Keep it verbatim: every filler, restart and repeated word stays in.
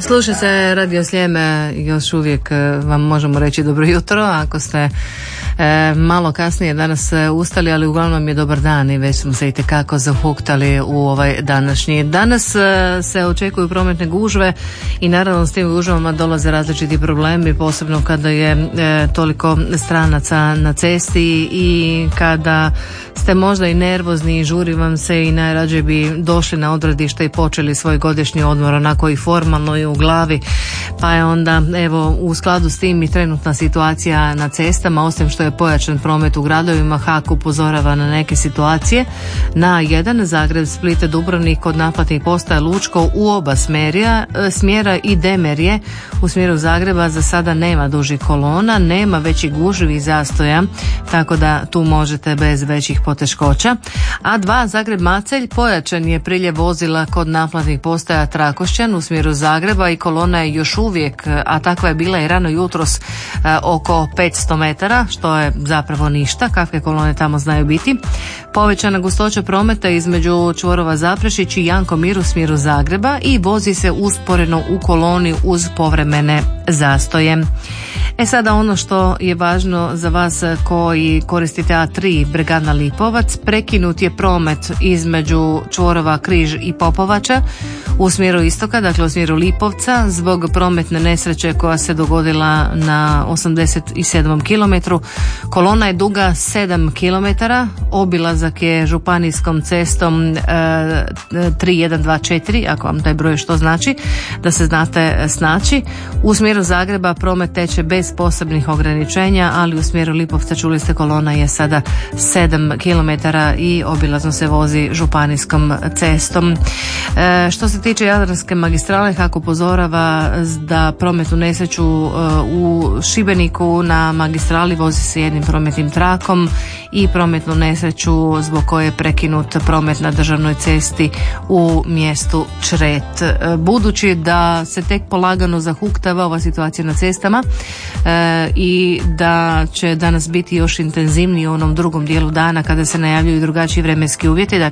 Sluša se Radio Sljeme, još uvijek vam možemo reći dobro jutro, ako ste e, malo kasnije danas ustali, ali uglavnom je dobar dan i već smo se itekako zahuktali u ovaj današnji. Danas e, se očekuju prometne gužve i naravno s tim gužvama dolaze različiti problemi, posebno kada je e, toliko stranaca na cesti i kada ste možda i nervozni i žuri vam se i najrađe bi došli na odredište i počeli svoj godišnji odmor onako i formalno i u glavi, pa je onda evo u skladu s tim i trenutna situacija na cestama. Osim što je pojačan promet u gradovima, H A K upozorava na neke situacije. Na jedan Zagreb, Split, Dubrovnik kod naplatnih postaja Lučko u oba smjerija, smjera i Demerje u smjeru Zagreba za sada nema dužih kolona, nema većih gužvi i zastoja, tako da tu možete bez većih poteškoća. A dva Zagreb Macelj, pojačan je priljev vozila kod naplatnih postaja Trakošćan u smjeru Zagreba i kolona je još uvijek, a takva je bila i rano jutros, oko petsto metara, što je zapravo ništa, kakve kolone tamo znaju biti. Povećana gustoća prometa između čvorova Zaprešić i Jankomir u smjeru Zagreba i vozi se usporeno u koloni uz povremene zastoje. E sada ono što je važno za vas koji koristite A tri Bregana Lipovac, prekinut je promet između čvorova Križ i Popovača u smjeru istoka, dakle u smjeru Lipovca, zbog prometne nesreće koja se dogodila na osamdeset sedmom kilometru. Kolona je duga sedam kilometara, obilazak je županijskom cestom e, tri jedan dva četiri, ako vam taj broj što znači, da se znate snaći. U smjeru Zagreba promet teče bez posebnih ograničenja, ali u smjeru Lipovca, čuli ste, kolona je sada sedam kilometara i obilazno se vozi županijskom cestom. E, što se tiče Jadranske magistrale, H A K upozorava da prometnu nesreću u Šibeniku na magistrali vozi se jednim prometnim trakom i prometnu nesreću zbog koje je prekinut promet na državnoj cesti u mjestu Čret. Budući da se tek polagano zahuktava ova situacija na cestama e, i da će danas biti još intenzivniji u onom drugom dijelu dana kada se najavljuju drugačiji vremenski uvjeti, dakle